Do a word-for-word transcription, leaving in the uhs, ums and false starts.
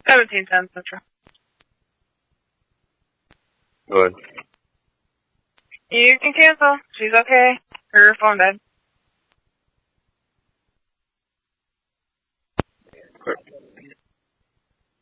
seventeen ten Central. Go ahead. You can cancel. She's okay. Her phone died.